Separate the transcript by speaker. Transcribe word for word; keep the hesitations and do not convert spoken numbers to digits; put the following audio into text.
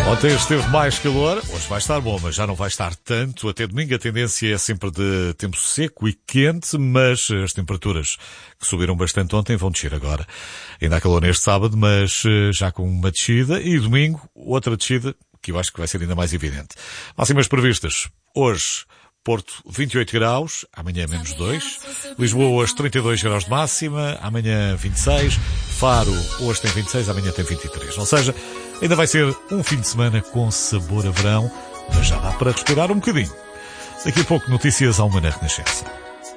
Speaker 1: Ontem esteve mais calor, hoje vai estar bom, mas já não vai estar tanto. Até domingo a tendência é sempre de tempo seco e quente, mas as temperaturas que subiram bastante ontem vão descer agora. Ainda há calor neste sábado, mas já com uma descida, e domingo outra descida, que eu acho que vai ser ainda mais evidente. Máximas previstas. Hoje, Porto vinte e oito graus, amanhã menos dois. Lisboa hoje trinta e dois graus de máxima, amanhã vinte e seis. Faro hoje tem vinte e seis, amanhã tem vinte e três. Ou seja, ainda vai ser um fim de semana com sabor a verão, mas já dá para respirar um bocadinho. Daqui a pouco notícias ao uma na Renascença.